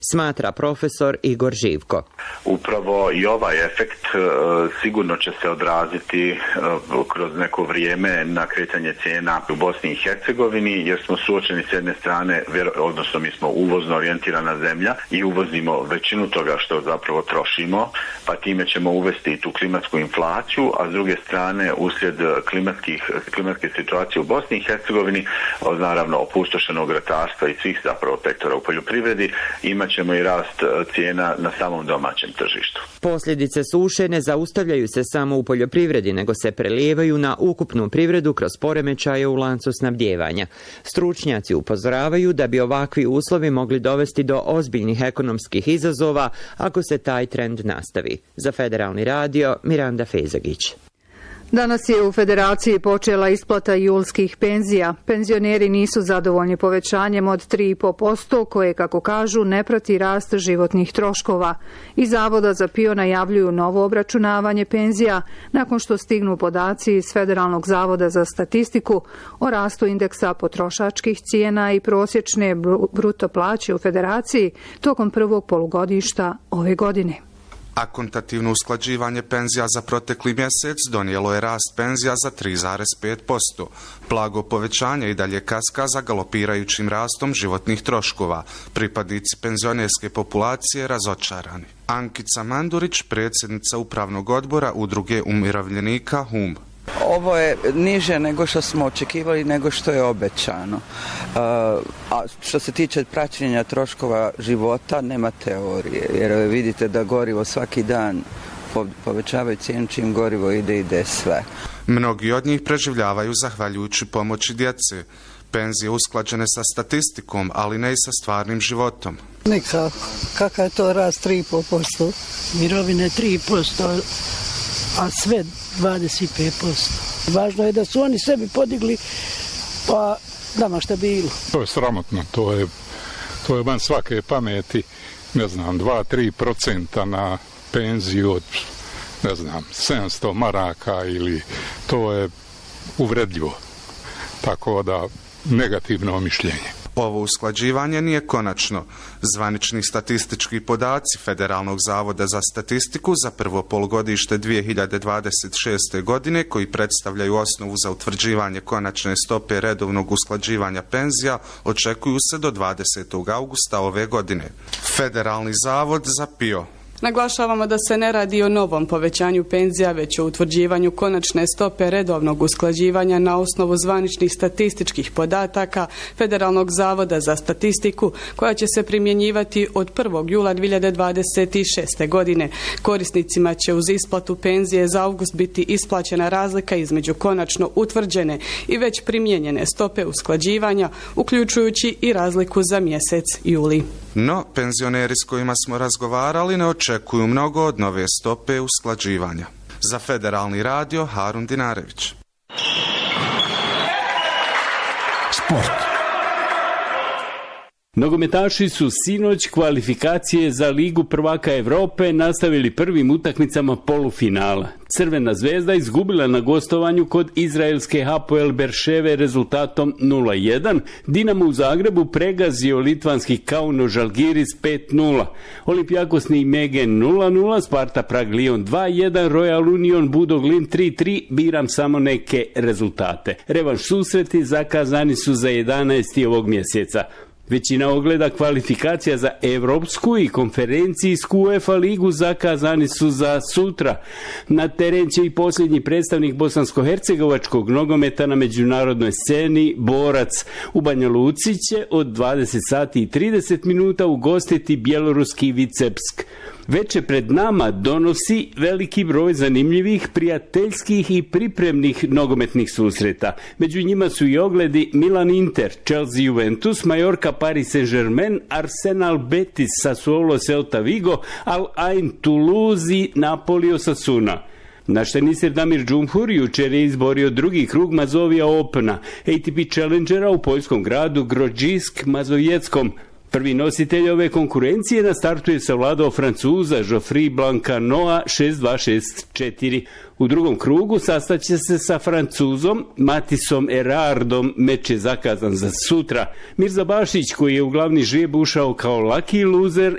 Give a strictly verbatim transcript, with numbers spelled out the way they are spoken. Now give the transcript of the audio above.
smatra profesor Igor Živko. Upravo i ovaj efekt sigurno će se odraziti kroz neko vrijeme na kretanje cijena u Bosni i Hercegovini, jer smo suočeni s jedne strane, odnosno mi smo uvozno orijentirana zemlja i uvozimo većinu toga što zapravo trošimo, pa time ćemo uvesti tu klimatsku inflaciju, a s druge strane uslijed klimatskih, klimatske situacije u Bosni i Hercegovini, naravno opustošenog ratarstva i svih zapravo sektora u poljoprivredi, imat ćemo i rast cijena na samom domaćem tržištu. Posljedice suše ne zaustavljaju se samo u poljoprivredi, nego se prelijevaju na ukupnu privredu kroz poremećaje u lancu snabdijevanja. Stručnjaci upozoravaju da bi ovakvi uslovi mogli dovesti do ozbiljnih ekonomskih izazova ako se taj trend nastavi. Za Federalni radio, Miranda Fezagić. Danas je u Federaciji počela isplata julskih penzija. Penzioneri nisu zadovoljni povećanjem od tri i po posto koje, kako kažu, ne prati rast životnih troškova. Iz Zavoda za P I O najavljuju novo obračunavanje penzija nakon što stignu podaci iz Federalnog zavoda za statistiku o rastu indeksa potrošačkih cijena i prosječne bruto plaće u Federaciji tokom prvog polugodišta ove godine. Akontativno usklađivanje penzija za protekli mjesec donijelo je rast penzija za tri zarez pet posto. Blago povećanje i dalje kaska za galopirajućim rastom životnih troškova. Pripadnici penzionerske populacije razočarani. Ankica Mandurić, predsjednica upravnog odbora Udruge umirovljenika H U M. Ovo je niže nego što smo očekivali, nego što je obećano. A što se tiče praćenja troškova života, nema teorije, jer vidite da gorivo svaki dan povećavaju cijenu, čim gorivo ide, ide sve. Mnogi od njih preživljavaju zahvaljujući pomoći djece. Penzije usklađene sa statistikom, ali ne i sa stvarnim životom. Nikako. Kakav je to rast tri i po posto? Mirovine tri i po posto, a sve dvadeset pet posto. Važno je da su oni sebi podigli, pa nama šta bilo. To je sramotno, to je, to je van svake pameti, ne znam, dva do tri procenta na penziju od, ne znam, sedamsto maraka ili to je uvredljivo. Tako da, negativno mišljenje. Ovo usklađivanje nije konačno. Zvanični statistički podaci Federalnog zavoda za statistiku za prvo polugodište dvije hiljade dvadeset šeste. godine, koji predstavljaju osnovu za utvrđivanje konačne stope redovnog usklađivanja penzija, očekuju se do dvadesetog augusta ove godine. Federalni zavod za P I O. Naglašavamo da se ne radi o novom povećanju penzija, već o utvrđivanju konačne stope redovnog usklađivanja na osnovu zvaničnih statističkih podataka Federalnog zavoda za statistiku, koja će se primjenjivati od prvog jula dvije hiljade dvadeset šeste. godine. Korisnicima će uz isplatu penzije za avgust biti isplaćena razlika između konačno utvrđene i već primijenjene stope usklađivanja, uključujući i razliku za mjesec juli. No, penzioneri s kojima smo razgovarali ne očekuju mnogo od nove stope usklađivanja. Za Federalni radio, Harun Dinarević. Sport. Nogometaši su sinoć kvalifikacije za Ligu prvaka Europe nastavili prvim utakmicama polufinala. Crvena zvezda izgubila na gostovanju kod izraelske Hapoel Berševe rezultatom nula jedan. Dinamo u Zagrebu pregazio litvanski Kauno Žalgiris pet nula. Olympiakos Nijmegen nula nula, Sparta Prag Lyon dva jedan, Royal Union Budoglin tri tri, biram samo neke rezultate. Revanš susreti zakazani su za jedanaesti ovog mjeseca. Većina ogleda kvalifikacija za Evropsku i konferencijsku UEFA ligu zakazani su za sutra. Na teren će i posljednji predstavnik bosansko-hercegovačkog nogometa na međunarodnoj sceni, Borac. U Banja Luci će od dvadeset sati i trideset minuta ugostiti bjeloruski Vicebsk. Veče pred nama donosi veliki broj zanimljivih, prijateljskih i pripremnih nogometnih susreta. Među njima su i ogledi Milan-Inter, Chelsea-Juventus, Majorka Paris Saint-Germain, Arsenal-Betis, Sassuolo-Celta Vigo, Al-Ain Toulouse, Napoli-Osasuna. Naš teniser Damir Džumhur jučer je izborio drugi krug Mazovija Opena, A T P Challengera u poljskom gradu Grodzisk Mazovjeckom. Prvi nositelj ove konkurencije na startu je savladao Francuza Geoffrey Blancanoa šest dva šest četiri. U drugom krugu sastaće se sa Francuzom Matisom Erardom, meč je zakazan za sutra. Mirza Bašić, koji je u glavni žrijeb ušao kao lucky loser,